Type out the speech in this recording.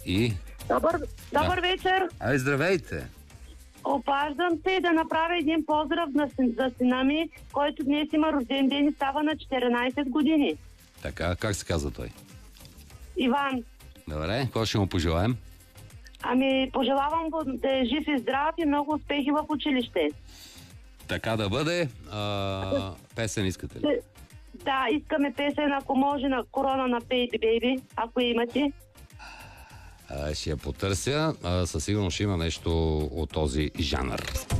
И? Добър вечер. Ай, здравейте. Обаждам се да направя един поздрав за сина ми, който днес има рожден ден и става на 14 години. Така, как се казва той? Иван. Добре, какво ще му пожелаем? Пожелавам го да е жив и здрав и много успехи в училище. Така да бъде. Песен искате ли? Да, искаме песен, ако може, на Корона на Baby Baby, ако имате. Ще я потърся. Със сигурност ще има нещо от този жанр.